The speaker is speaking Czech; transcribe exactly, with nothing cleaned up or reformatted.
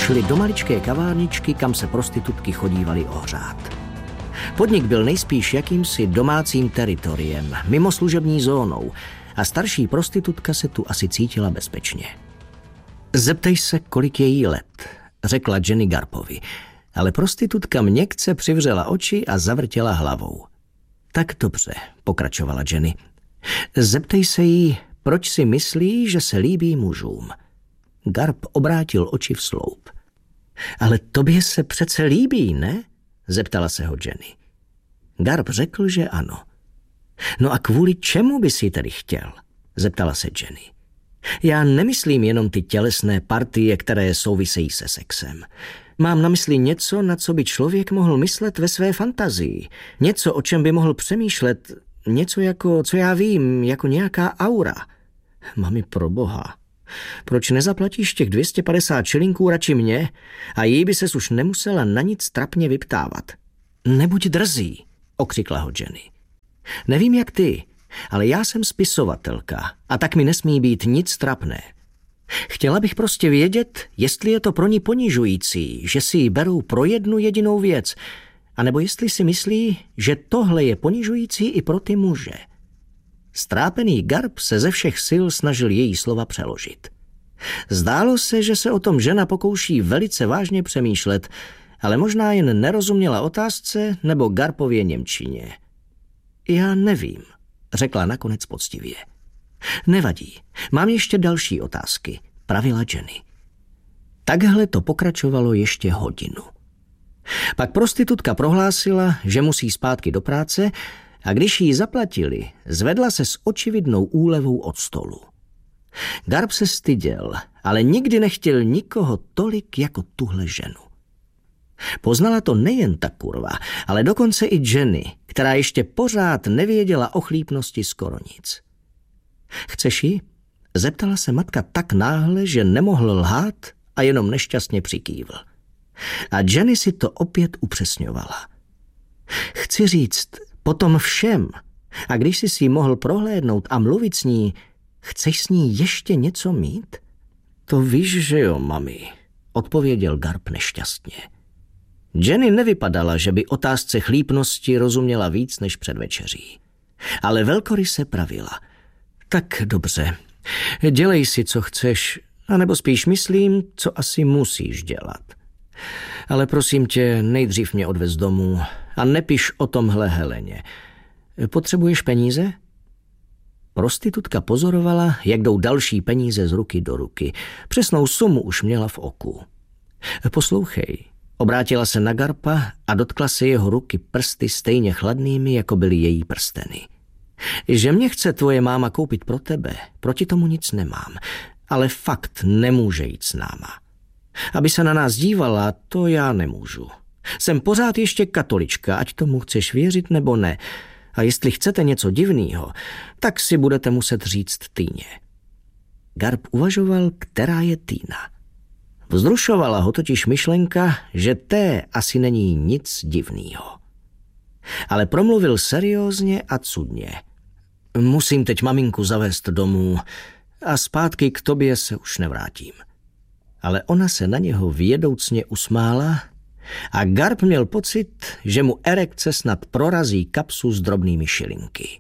šli do maličké kavárničky, kam se prostitutky chodívaly ohřát. Podnik byl nejspíš jakýmsi domácím teritoriem, mimo služební zónou a starší prostitutka se tu asi cítila bezpečně. Zeptej se, kolik je jí let, řekla Jenny Garpovi, ale prostitutka měkce přivřela oči a zavrtěla hlavou. Tak dobře, pokračovala Jenny. Zeptej se jí, proč si myslí, že se líbí mužům. Garp obrátil oči v sloup. Ale tobě se přece líbí, ne? Zeptala se ho Jenny. Garp řekl, že ano. No a kvůli čemu by si tedy chtěl? Zeptala se Jenny. Já nemyslím jenom ty tělesné partie, které souvisejí se sexem. Mám na mysli něco, na co by člověk mohl myslet ve své fantazii. Něco, o čem by mohl přemýšlet, něco jako, co já vím, jako nějaká aura. Mami, proboha, proč nezaplatíš těch dvě stě padesát šilinků radši mě a jí by ses už nemusela na nic trapně vyptávat. Nebuď drzý, okřikla ho Jenny. Nevím jak ty, ale já jsem spisovatelka a tak mi nesmí být nic trapné. Chtěla bych prostě vědět, jestli je to pro ní ponižující, že si ji berou pro jednu jedinou věc, anebo jestli si myslí, že tohle je ponižující i pro ty muže. Strápený Garp se ze všech sil snažil její slova přeložit. Zdálo se, že se o tom žena pokouší velice vážně přemýšlet, ale možná jen nerozuměla otázce nebo Garpově němčině. Já nevím, řekla nakonec poctivě. Nevadí, mám ještě další otázky, pravila Jenny. Takhle to pokračovalo ještě hodinu. Pak prostitutka prohlásila, že musí zpátky do práce a když jí zaplatili, zvedla se s očividnou úlevou od stolu. Garp se styděl, ale nikdy nechtěl nikoho tolik jako tuhle ženu. Poznala to nejen ta kurva, ale dokonce i Jenny, která ještě pořád nevěděla o chlípnosti skoro nic. Chceš ji? Zeptala se matka tak náhle, že nemohl lhát a jenom nešťastně přikývl. A Jenny si to opět upřesňovala. Chci říct, potom všem, a když jsi si ji mohl prohlédnout a mluvit s ní, chceš s ní ještě něco mít? To víš, že jo, mami, odpověděl Garp nešťastně. Jenny nevypadala, že by otázce chlípnosti rozuměla víc než před večeří. Ale velkoryse pravila. Tak dobře, dělej si, co chceš, anebo spíš myslím, co asi musíš dělat. Ale prosím tě, nejdřív mě odvez domů a nepiš o tomhle Heleně. Potřebuješ peníze? Prostitutka pozorovala, jak jdou další peníze z ruky do ruky. Přesnou sumu už měla v oku. Poslouchej, obrátila se na Garpa a dotkla se jeho ruky prsty stejně chladnými, jako byly její prsteny. Že mě chce tvoje máma koupit pro tebe, proti tomu nic nemám, ale fakt nemůže jít s náma. Aby se na nás dívala, to já nemůžu. Jsem pořád ještě katolička, ať tomu chceš věřit nebo ne. A jestli chcete něco divného, tak si budete muset říct Týně. Garp uvažoval, která je Týna. Vzrušovala ho totiž myšlenka, že té asi není nic divného. Ale promluvil seriózně a cudně. Musím teď maminku zavést domů a zpátky k tobě se už nevrátím. Ale ona se na něho vědoucně usmála a Garp měl pocit, že mu erekce snad prorazí kapsu s drobnými šilinky.